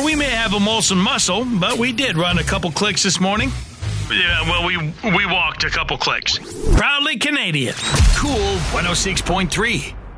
we may have a Molson muscle, but we did run a couple clicks this morning. Yeah, well, we walked a couple clicks. Proudly Canadian. Cool 106.3.